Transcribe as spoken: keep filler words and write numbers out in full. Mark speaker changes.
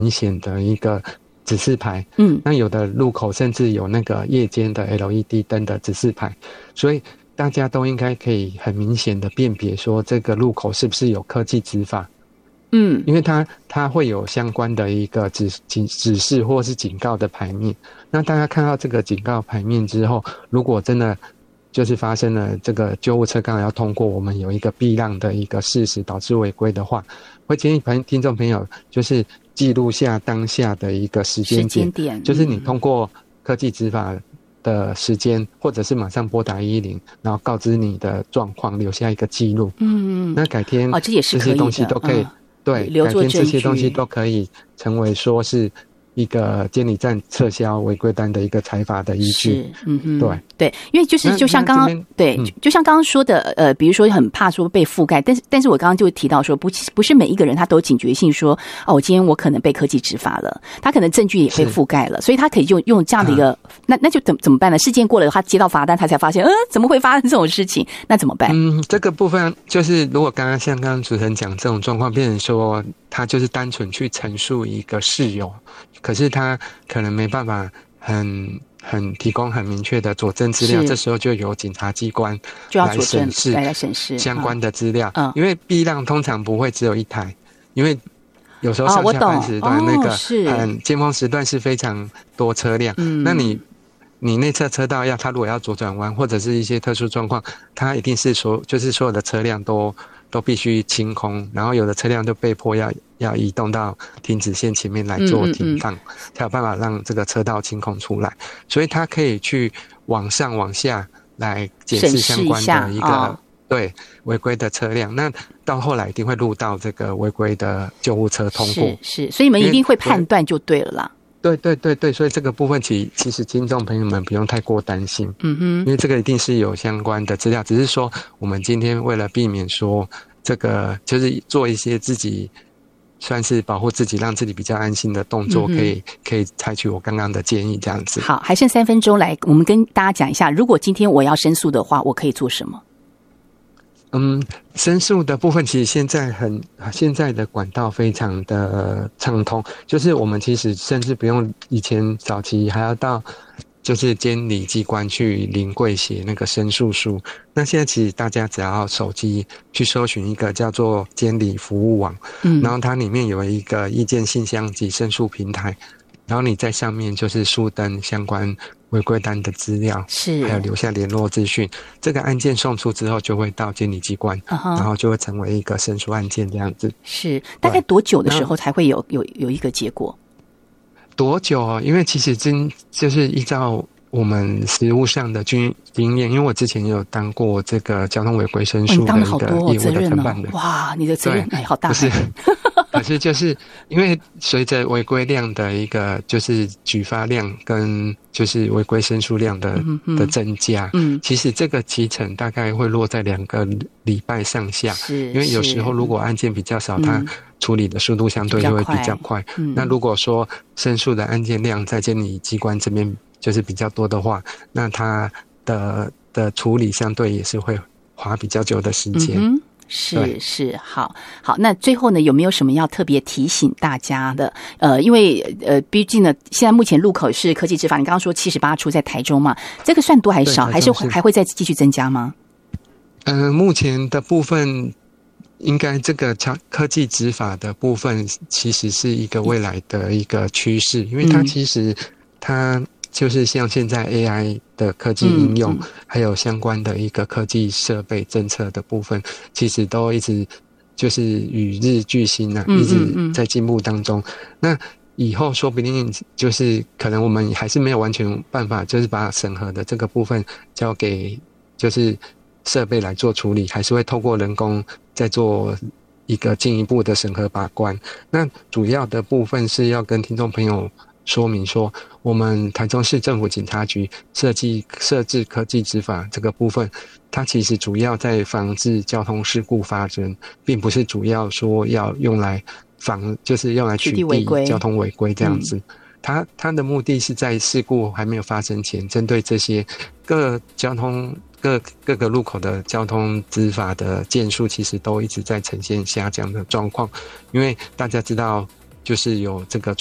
Speaker 1: 明显的一个指示牌，
Speaker 2: 嗯，
Speaker 1: 那有的路口甚至有那个夜间的 L E D 灯的指示牌，所以大家都应该可以很明显的辨别说这个路口是不是有科技执法。
Speaker 2: 嗯，
Speaker 1: 因为它它会有相关的一个指指指示或是警告的牌面，那大家看到这个警告牌面之后，如果真的就是发生了这个救护车刚好要通过，我们有一个避让的一个事实导致违规的话，会建议听众朋友就是记录下当下的一个时间点，
Speaker 2: 时间点
Speaker 1: 就是你通过科技执法的时间，或者是马上拨打一一零，然后告知你的状况，留下一个记录。
Speaker 2: 嗯，
Speaker 1: 那改天
Speaker 2: 哦，这也是可以的，
Speaker 1: 这些东西都可以。嗯，对，
Speaker 2: 留作证据，
Speaker 1: 改天这些东西都可以成为说是一个监理站撤销违规单的一个裁罚的依据。
Speaker 2: 是，嗯哼，
Speaker 1: 对
Speaker 2: 对，因为就是就像刚刚对、嗯，就像刚刚说的，呃，比如说很怕说被覆盖，但是但是我刚刚就提到说，不不是每一个人他都有警觉性说，哦，我今天我可能被科技执法了，他可能证据也被覆盖了，所以他可以用用这样的一个，啊、那那就怎怎么办呢？事件过了，他接到罚单，他才发现，呃，怎么会发生这种事情？那怎么办？
Speaker 1: 嗯，这个部分就是如果刚刚像刚刚主持人讲这种状况，变成说他就是单纯去陈述一个事由。可是他可能没办法很很提供很明确的佐证资料，这时候就由检察机关来审视
Speaker 2: 来审视
Speaker 1: 相关的资料。
Speaker 2: 嗯，
Speaker 1: 因为避让通常不会只有一台，因为有时候上下班时段、哦、那个很尖峰时段是非常多车辆。嗯，那你你内侧车道要他如果要左转弯或者是一些特殊状况，他一定是所就是所有的车辆都都必须清空，然后有的车辆就被迫要要移动到停止线前面来做停放，嗯嗯嗯，才有办法让这个车道清空出来。所以他可以去往上往下来检视相关的一个、哦、对违规的车辆，那到后来一定会录到这个违规的救护车通过。
Speaker 2: 是是，所以你们一定会判断就对了啦。
Speaker 1: 对对对对，所以这个部分其其实听众朋友们不用太过担心，
Speaker 2: 嗯哼，
Speaker 1: 因为这个一定是有相关的资料，只是说我们今天为了避免说这个就是做一些自己算是保护自己让自己比较安心的动作，可以、嗯、可以采取我刚刚的建议这样子。
Speaker 2: 好，还剩三分钟，来我们跟大家讲一下，如果今天我要申诉的话，我可以做什么？
Speaker 1: 嗯，申诉的部分其实现在很现在的管道非常的畅通，就是我们其实甚至不用以前早期还要到就是监理机关去临柜写那个申诉书，那现在其实大家只要手机去搜寻一个叫做监理服务网，嗯，然后它里面有一个意见信箱及申诉平台，然后你在上面就是书登相关违规单的资料，
Speaker 2: 是
Speaker 1: 还有留下联络资讯，这个案件送出之后就会到监理机关， uh-huh. 然后就会成为一个申诉案件这样子。
Speaker 2: 是大概多久的时候才会有有有一个结果？
Speaker 1: 多久哦？因为其实真就是依照我们实务上的经经验，因为我之前有当过这个交通违规申诉的一个业务的承办人。
Speaker 2: 哦、哇，你的责任哎，好大！
Speaker 1: 不是，可是就是因为随着违规量的一个就是举发量跟就是违规申诉量的、嗯嗯、的增加，嗯，其实这个期程大概会落在两个礼拜上下。
Speaker 2: 是，
Speaker 1: 因为有时候如果案件比较少，它处理的速度相对就会比较快。嗯、那如果说申诉的案件量在监理机关这边就是比较多的话，那它的的处理相对也是会花比较久的时间。
Speaker 2: 嗯，是是，好好。那最后呢，有没有什么要特别提醒大家的？呃，因为呃，毕竟呢，现在目前路口是科技执法，你刚刚说七十八处在台中嘛，这个算多还是少？还是还会再继续增加吗？
Speaker 1: 呃，目前的部分。应该这个科技执法的部分其实是一个未来的一个趋势，因为它其实它就是像现在 A I 的科技应用，还有相关的一个科技设备政策的部分，其实都一直就是与日俱新啊，一直在进步当中。那以后说不定就是可能我们还是没有完全办法，就是把审核的这个部分交给就是设备来做处理，还是会透过人工再做一个进一步的审核把关。那主要的部分是要跟听众朋友说明说，我们台中市政府警察局设计设置科技执法这个部分，它其实主要在防治交通事故发生，并不是主要说要用来防，就是用来取缔交通违规这样子。嗯，它它的目的是在事故还没有发生前，针对这些各交通各各个路口的交通执法的件数，其实都一直在呈现下降的状况。因为大家知道， 就是有这个